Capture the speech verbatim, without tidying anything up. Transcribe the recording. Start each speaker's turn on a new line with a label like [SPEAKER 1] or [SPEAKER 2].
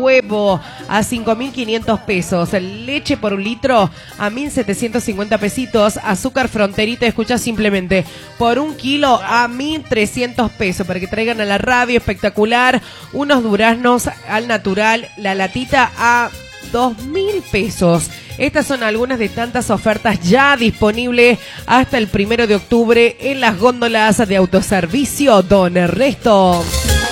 [SPEAKER 1] huevo a cinco mil quinientos pesos, leche por un litro a mil setecientos cincuenta pesitos, azúcar fronterita, escucha simplemente, por un kilo a mil trescientos pesos, para que traigan a la radio, espectacular, unos duraznos al natural, la latita a dos mil pesos. Estas son algunas de tantas ofertas ya disponibles hasta el primero de octubre en las góndolas de autoservicio Don Ernesto.